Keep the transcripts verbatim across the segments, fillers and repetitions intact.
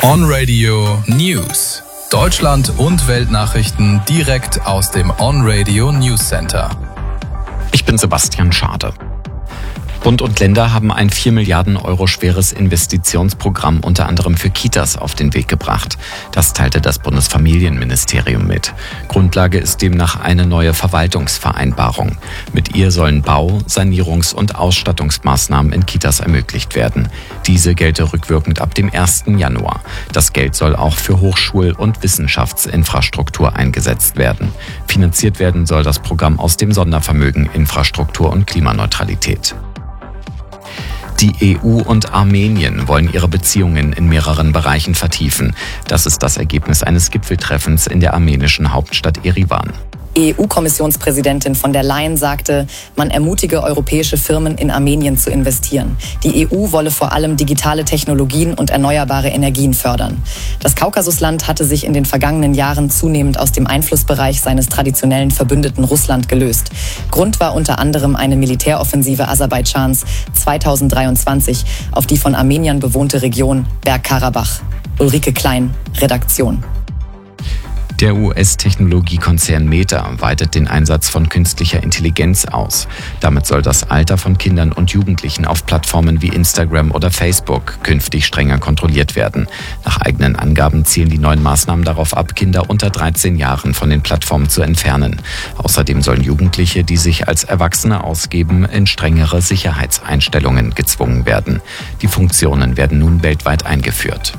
On Radio News. Deutschland und Weltnachrichten direkt aus dem On Radio News Center. Ich bin Sebastian Schade. Bund und Länder haben ein vier Milliarden Euro schweres Investitionsprogramm unter anderem für Kitas auf den Weg gebracht. Das teilte das Bundesfamilienministerium mit. Grundlage ist demnach eine neue Verwaltungsvereinbarung. Mit ihr sollen Bau-, Sanierungs- und Ausstattungsmaßnahmen in Kitas ermöglicht werden. Diese gelte rückwirkend ab dem ersten Januar. Das Geld soll auch für Hochschul- und Wissenschaftsinfrastruktur eingesetzt werden. Finanziert werden soll das Programm aus dem Sondervermögen Infrastruktur und Klimaneutralität. Die E U und Armenien wollen ihre Beziehungen in mehreren Bereichen vertiefen. Das ist das Ergebnis eines Gipfeltreffens in der armenischen Hauptstadt Erivan. E U-Kommissionspräsidentin von der Leyen sagte, man ermutige europäische Firmen in Armenien zu investieren. Die E U wolle vor allem digitale Technologien und erneuerbare Energien fördern. Das Kaukasusland hatte sich in den vergangenen Jahren zunehmend aus dem Einflussbereich seines traditionellen Verbündeten Russland gelöst. Grund war unter anderem eine Militäroffensive Aserbaidschans zweitausenddreiundzwanzig auf die von Armeniern bewohnte Region Bergkarabach. Ulrike Klein, Redaktion. Der U S-Technologiekonzern Meta weitet den Einsatz von künstlicher Intelligenz aus. Damit soll das Alter von Kindern und Jugendlichen auf Plattformen wie Instagram oder Facebook künftig strenger kontrolliert werden. Nach eigenen Angaben zielen die neuen Maßnahmen darauf ab, Kinder unter dreizehn Jahren von den Plattformen zu entfernen. Außerdem sollen Jugendliche, die sich als Erwachsene ausgeben, in strengere Sicherheitseinstellungen gezwungen werden. Die Funktionen werden nun weltweit eingeführt.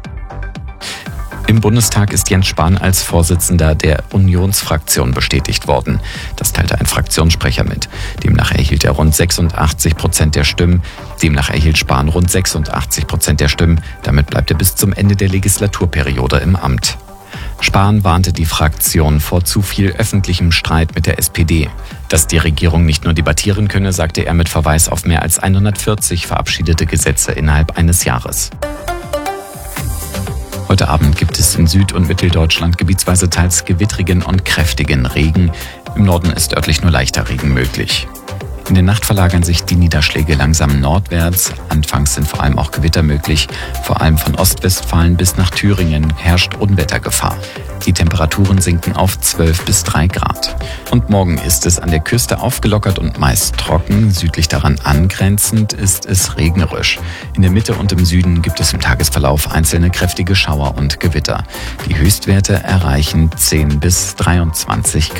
Im Bundestag ist Jens Spahn als Vorsitzender der Unionsfraktion bestätigt worden. Das teilte ein Fraktionssprecher mit. Demnach erhielt er rund sechsundachtzig Prozent der Stimmen. Demnach erhielt Spahn rund sechsundachtzig Prozent der Stimmen. Damit bleibt er bis zum Ende der Legislaturperiode im Amt. Spahn warnte die Fraktion vor zu viel öffentlichem Streit mit der S P D. Dass die Regierung nicht nur debattieren könne, sagte er mit Verweis auf mehr als hundertvierzig verabschiedete Gesetze innerhalb eines Jahres. Heute Abend gibt es in Süd- und Mitteldeutschland gebietsweise teils gewittrigen und kräftigen Regen. Im Norden ist örtlich nur leichter Regen möglich. In der Nacht verlagern sich die Niederschläge langsam nordwärts. Anfangs sind vor allem auch Gewitter möglich. Vor allem von Ostwestfalen bis nach Thüringen herrscht Unwettergefahr. Die Temperaturen sinken auf zwölf bis drei Grad. Und morgen ist es an der Küste aufgelockert und meist trocken. Südlich daran angrenzend ist es regnerisch. In der Mitte und im Süden gibt es im Tagesverlauf einzelne kräftige Schauer und Gewitter. Die Höchstwerte erreichen zehn bis dreiundzwanzig Grad.